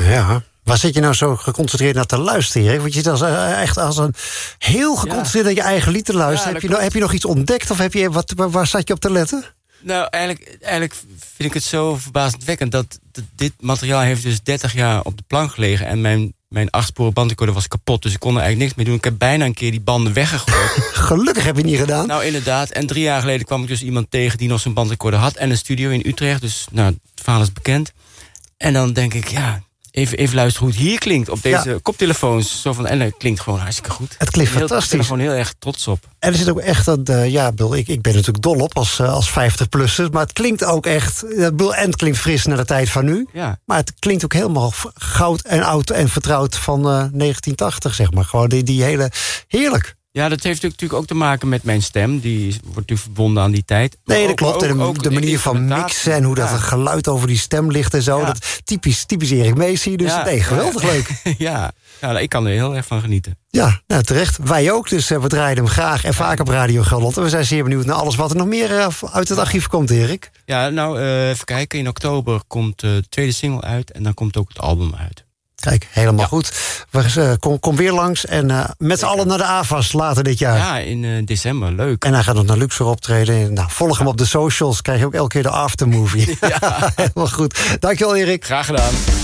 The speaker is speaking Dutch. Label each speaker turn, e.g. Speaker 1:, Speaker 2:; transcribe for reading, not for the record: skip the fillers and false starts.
Speaker 1: Ja. Waar zit je nou zo geconcentreerd naar te luisteren, Erik? Want je zit echt als een heel geconcentreerd naar je eigen lied te luisteren. Heb je nog iets ontdekt of waar zat je op te letten?
Speaker 2: Nou, eigenlijk vind ik het zo verbazendwekkend dat dit materiaal heeft dus 30 jaar op de plank gelegen. En mijn 8-sporen bandrecorder was kapot, dus ik kon er eigenlijk niks mee doen. Ik heb bijna een keer die banden weggegooid.
Speaker 1: Gelukkig heb je niet gedaan.
Speaker 2: Nou, inderdaad. En 3 jaar geleden kwam ik dus iemand tegen die nog zo'n bandrecorder had. En een studio in Utrecht, dus nou, het verhaal is bekend. En dan denk ik, even luisteren hoe het hier klinkt op deze koptelefoons. En het klinkt gewoon hartstikke goed.
Speaker 1: Het klinkt fantastisch. Ik ben
Speaker 2: er gewoon heel erg trots op.
Speaker 1: En er zit ook echt ik ben natuurlijk dol op als 50-plussers, maar het klinkt ook echt, en het klinkt fris naar de tijd van nu.
Speaker 2: Ja.
Speaker 1: Maar het klinkt ook helemaal goud en oud en vertrouwd van 1980, zeg maar. Gewoon die hele, heerlijk.
Speaker 2: Ja, dat heeft natuurlijk ook te maken met mijn stem. Die wordt natuurlijk verbonden aan die tijd.
Speaker 1: Nee, dat klopt. En de manier van mixen en hoe dat het geluid over die stem ligt en zo. Ja. Dat typisch Erik Meesie. Dus geweldig leuk.
Speaker 2: Ja, ik kan er heel erg van genieten.
Speaker 1: Ja, nou terecht. Wij ook. Dus we draaien hem graag en vaak op Radio Gelderland. En we zijn zeer benieuwd naar alles wat er nog meer uit het archief komt, Erik.
Speaker 2: Ja, nou, even kijken. In oktober komt de tweede single uit. En dan komt ook het album uit.
Speaker 1: Kijk, helemaal goed. Kom weer langs en met z'n allen naar de AVAS later dit jaar.
Speaker 2: Ja, in december. Leuk.
Speaker 1: En hij gaat nog naar Luxor optreden. Nou, volg hem op de socials. Krijg je ook elke keer de aftermovie. Ja. Helemaal goed. Dankjewel, Erik.
Speaker 2: Graag gedaan.